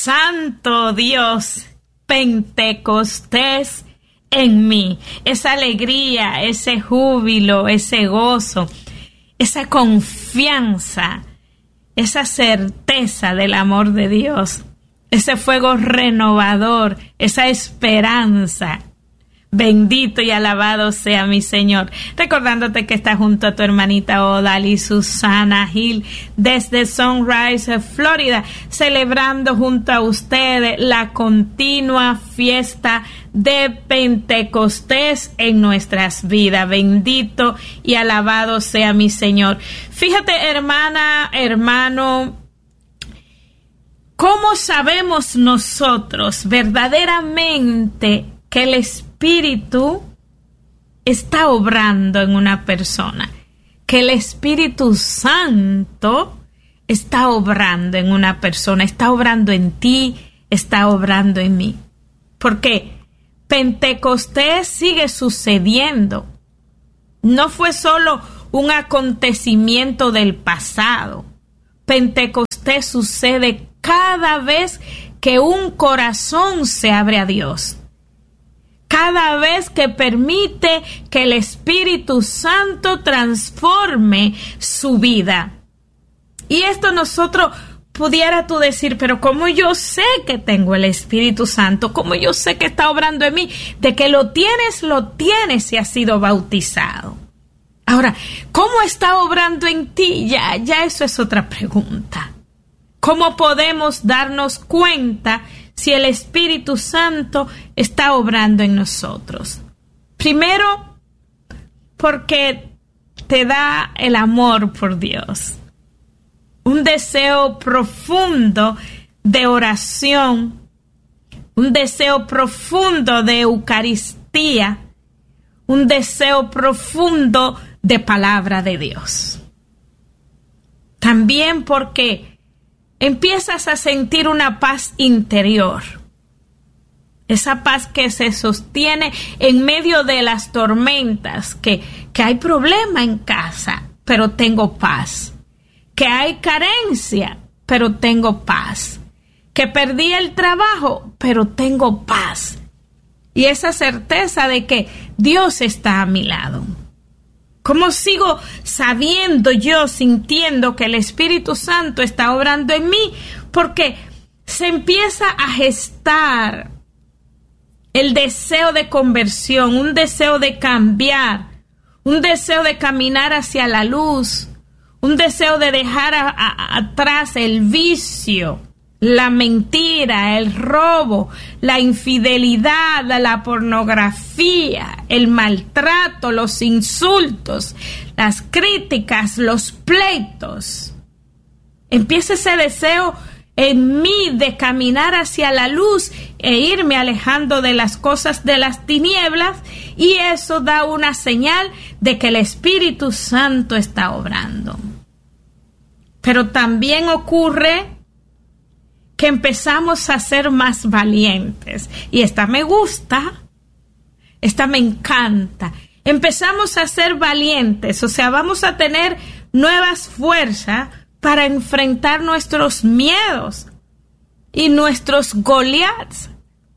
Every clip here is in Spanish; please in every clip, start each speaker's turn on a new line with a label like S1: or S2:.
S1: Santo Dios, Pentecostés en mí. Esa alegría, ese júbilo, ese gozo, esa confianza, esa certeza del amor de Dios, ese fuego renovador, esa esperanza. Bendito y alabado sea mi Señor. Recordándote que está junto a tu hermanita Odalí Susana Gil desde Sunrise, Florida, celebrando junto a ustedes la continua fiesta de Pentecostés en nuestras vidas. Bendito y alabado sea mi Señor. Fíjate, hermana, hermano, ¿cómo sabemos nosotros verdaderamente que el Espíritu está obrando en una persona? Que el Espíritu Santo está obrando en una persona, está obrando en ti, está obrando en mí. Porque Pentecostés sigue sucediendo. No fue solo un acontecimiento del pasado. Pentecostés sucede cada vez que un corazón se abre a Dios. Cada vez que permite que el Espíritu Santo transforme su vida. Y esto nosotros pudiera tú decir, pero ¿cómo yo sé que tengo el Espíritu Santo? ¿Cómo yo sé que está obrando en mí? De que lo tienes si has sido bautizado. Ahora, ¿cómo está obrando en ti? Ya eso es otra pregunta. ¿Cómo podemos darnos cuenta si el Espíritu Santo está obrando en nosotros? Primero, porque te da el amor por Dios. Un deseo profundo de oración, un deseo profundo de Eucaristía, un deseo profundo de palabra de Dios. También porque empiezas a sentir una paz interior. Esa paz que se sostiene en medio de las tormentas, que hay problema en casa, pero tengo paz. Que hay carencia, pero tengo paz. Que perdí el trabajo, pero tengo paz. Y esa certeza de que Dios está a mi lado. ¿Cómo sigo sabiendo yo, sintiendo que el Espíritu Santo está obrando en mí? Porque se empieza a gestar el deseo de conversión, un deseo de cambiar, un deseo de caminar hacia la luz, un deseo de dejar atrás el vicio, la mentira, el robo, la infidelidad, la pornografía, el maltrato, los insultos, las críticas, los pleitos. Empieza ese deseo en mí de caminar hacia la luz e irme alejando de las cosas de las tinieblas, y eso da una señal de que el Espíritu Santo está obrando. Pero también ocurre que empezamos a ser más valientes. Y esta me gusta, esta me encanta. Empezamos a ser valientes, o sea, vamos a tener nuevas fuerzas para enfrentar nuestros miedos y nuestros Goliaths.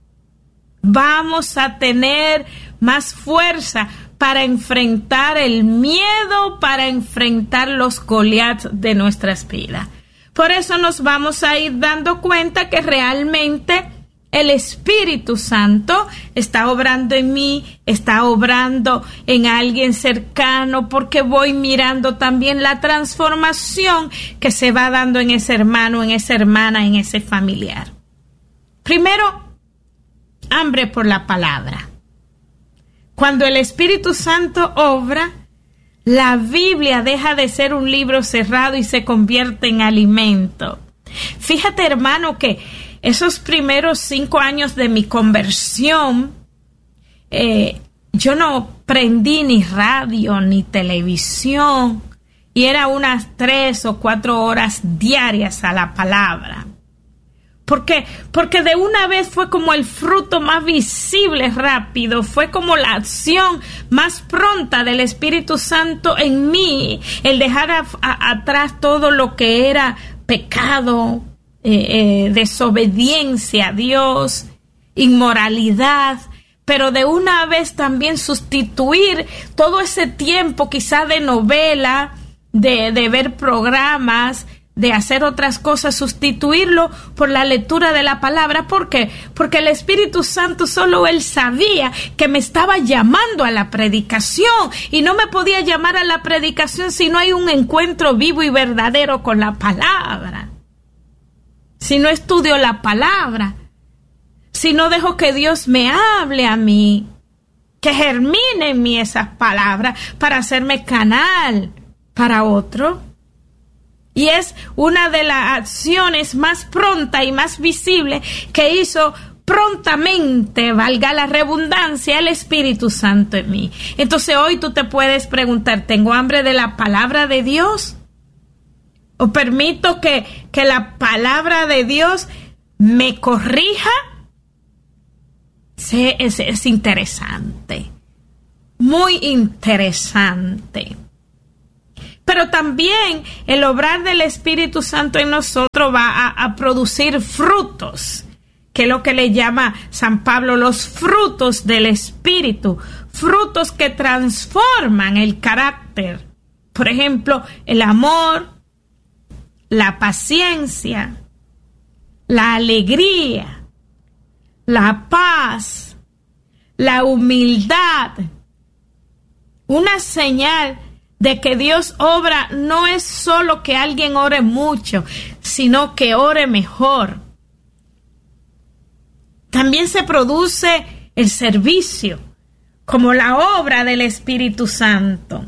S1: Vamos a tener más fuerza para enfrentar el miedo, para enfrentar los Goliaths de nuestras vidas. Por eso nos vamos a ir dando cuenta que realmente el Espíritu Santo está obrando en mí, está obrando en alguien cercano, porque voy mirando también la transformación que se va dando en ese hermano, en esa hermana, en ese familiar. Primero, hambre por la palabra. Cuando el Espíritu Santo obra, la Biblia deja de ser un libro cerrado y se convierte en alimento. Fíjate, hermano, que esos primeros 5 años de mi conversión, yo no prendí ni radio ni televisión, y era unas 3 o 4 horas diarias a la palabra. ¿Por qué? Porque de una vez fue como el fruto más visible rápido, fue como la acción más pronta del Espíritu Santo en mí, el dejar atrás todo lo que era pecado, desobediencia a Dios, inmoralidad, pero de una vez también sustituir todo ese tiempo quizá de novela, de ver programas, de hacer otras cosas, sustituirlo por la lectura de la palabra. ¿Por qué? Porque el Espíritu Santo solo Él sabía que me estaba llamando a la predicación, y no me podía llamar a la predicación si no hay un encuentro vivo y verdadero con la palabra. Si no estudio la palabra, si no dejo que Dios me hable a mí, que germine en mí esas palabras para hacerme canal para otro. Y es una de las acciones más pronta y más visible que hizo prontamente, valga la redundancia, el Espíritu Santo en mí. Entonces hoy tú te puedes preguntar, ¿tengo hambre de la palabra de Dios? ¿O permito que la palabra de Dios me corrija? Sí, es interesante, muy interesante. Pero también el obrar del Espíritu Santo en nosotros va a producir frutos, que es lo que le llama San Pablo los frutos del Espíritu, frutos que transforman el carácter. Por ejemplo, el amor, la paciencia, la alegría, la paz, la humildad. Una señal de que Dios obra no es solo que alguien ore mucho, sino que ore mejor. También se produce el servicio, como la obra del Espíritu Santo.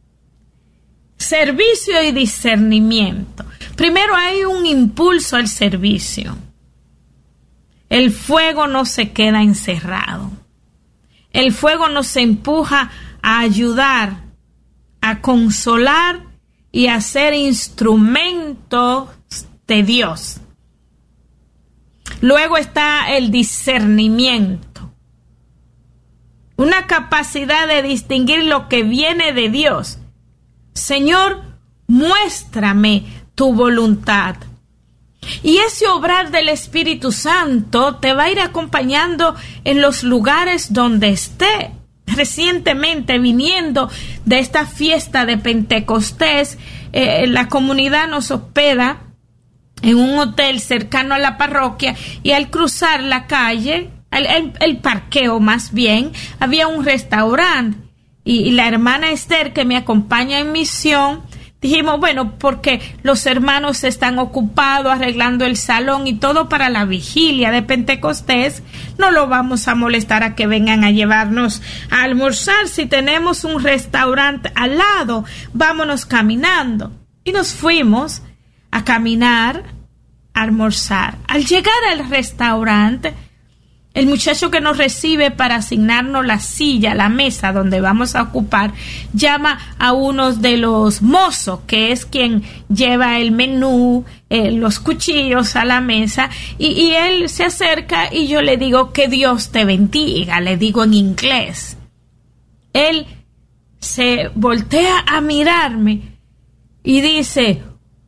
S1: Servicio y discernimiento. Primero hay un impulso al servicio. El fuego no se queda encerrado. El fuego nos empuja a ayudar, a consolar y a ser instrumentos de Dios. Luego está el discernimiento, una capacidad de distinguir lo que viene de Dios. Señor, muéstrame tu voluntad. Y ese obrar del Espíritu Santo te va a ir acompañando en los lugares donde esté. Recientemente, viniendo de esta fiesta de Pentecostés, la comunidad nos hospeda en un hotel cercano a la parroquia, y al cruzar la calle, el parqueo más bien, había un restaurante, y la hermana Esther, que me acompaña en misión, dijimos, bueno, porque los hermanos están ocupados arreglando el salón y todo para la vigilia de Pentecostés, no lo vamos a molestar a que vengan a llevarnos a almorzar. Si tenemos un restaurante al lado, vámonos caminando. Y nos fuimos a caminar, a almorzar. Al llegar al restaurante, el muchacho que nos recibe para asignarnos la silla, la mesa donde vamos a ocupar, llama a uno de los mozos, que es quien lleva el menú, los cuchillos a la mesa, y él se acerca y yo le digo, que Dios te bendiga, le digo en inglés. Él se voltea a mirarme y dice,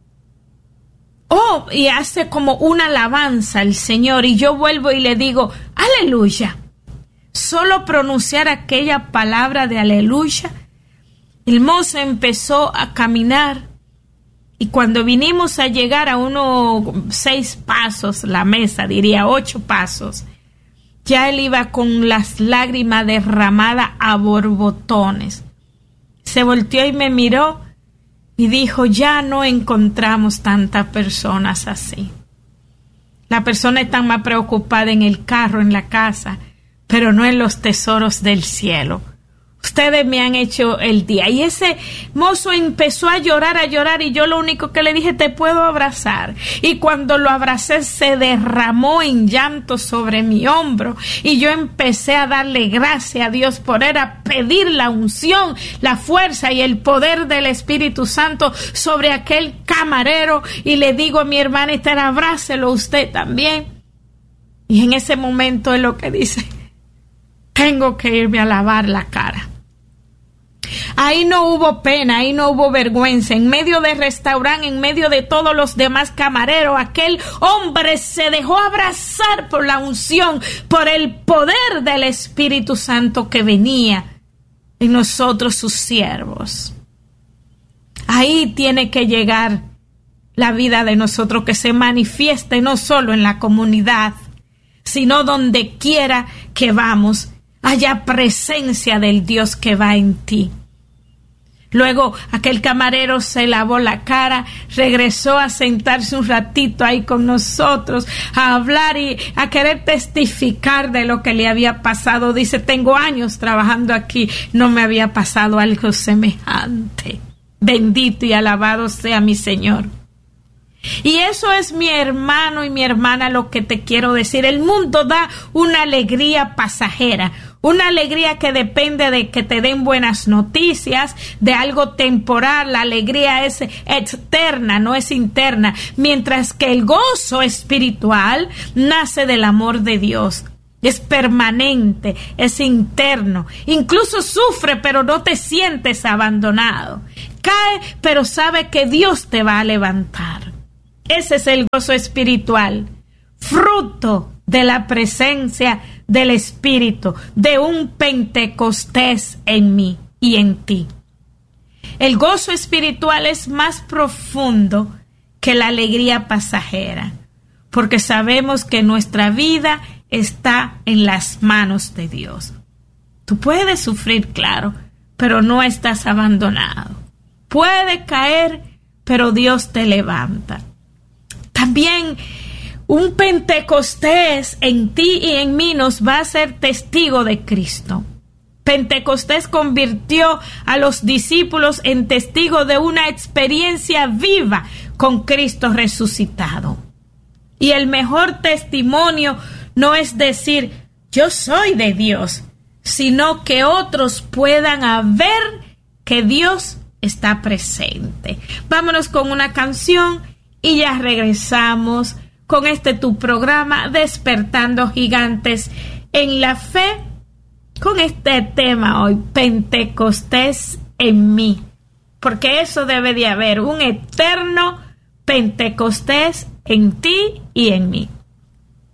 S1: oh, y hace como una alabanza al Señor, y yo vuelvo y le digo, aleluya. Solo pronunciar aquella palabra de aleluya, el mozo empezó a caminar, y cuando vinimos a llegar a unos 6 pasos, la mesa, diría 8 pasos, ya él iba con las lágrimas derramadas a borbotones. Se volteó y me miró y dijo, ya no encontramos tantas personas así. La persona está más preocupada en el carro, en la casa, pero no en los tesoros del cielo. Ustedes me han hecho el día. Y ese mozo empezó a llorar, y yo lo único que le dije, te puedo abrazar. Y cuando lo abracé, se derramó en llanto sobre mi hombro, y yo empecé a darle gracias a Dios por él, a pedir la unción, la fuerza y el poder del Espíritu Santo sobre aquel camarero, y le digo a mi hermana Esther, abrácelo usted también. Y en ese momento es lo que dice, tengo que irme a lavar la cara. Ahí no hubo pena, ahí no hubo vergüenza. En medio del restaurante, en medio de todos los demás camareros, aquel hombre se dejó abrazar por la unción, por el poder del Espíritu Santo que venía en nosotros, sus siervos. Ahí tiene que llegar la vida de nosotros, que se manifieste no solo en la comunidad, sino donde quiera que vamos, haya presencia del Dios que va en ti. Luego aquel camarero se lavó la cara, regresó a sentarse un ratito ahí con nosotros, a hablar y a querer testificar de lo que le había pasado. Dice, tengo años trabajando aquí, no me había pasado algo semejante. Bendito y alabado sea mi Señor. Y eso es, mi hermano y mi hermana, lo que te quiero decir. El mundo da una alegría pasajera, una alegría que depende de que te den buenas noticias, de algo temporal. La alegría es externa, no es interna, mientras que el gozo espiritual nace del amor de Dios. Es permanente, es interno. Incluso sufre, pero no te sientes abandonado. Cae, pero sabe que Dios te va a levantar. Ese es el gozo espiritual, fruto de la presencia del Espíritu, de un Pentecostés en mí y en ti. El gozo espiritual es más profundo que la alegría pasajera, porque sabemos que nuestra vida está en las manos de Dios. Tú puedes sufrir, claro, pero no estás abandonado. Puede caer, pero Dios te levanta. También un Pentecostés en ti y en mí nos va a ser testigo de Cristo. Pentecostés convirtió a los discípulos en testigos de una experiencia viva con Cristo resucitado. Y el mejor testimonio no es decir, yo soy de Dios, sino que otros puedan ver que Dios está presente. Vámonos con una canción y ya regresamos con tu programa Despertando Gigantes en la Fe, con este tema hoy, Pentecostés en mí, porque eso debe de haber, un eterno Pentecostés en ti y en mí.